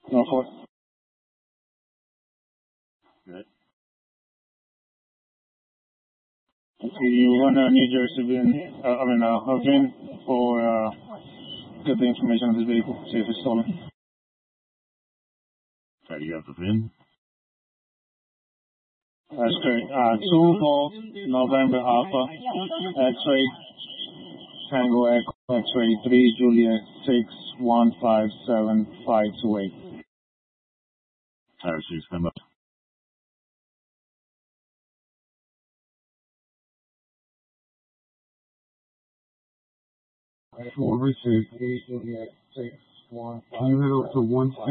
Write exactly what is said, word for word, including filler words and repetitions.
Norfolk. Good. Okay, you want a New Jersey VIN, uh, I mean, uh, a VIN for uh, get the information on this vehicle, see if it's stolen. Okay, you have the VIN? That's great. Uh, two four November Alpha X-ray Tango Echo X-ray three Juliet six one five seven five two eight. Tire sheets come up. Four received. Juliet six one five. You head up to one.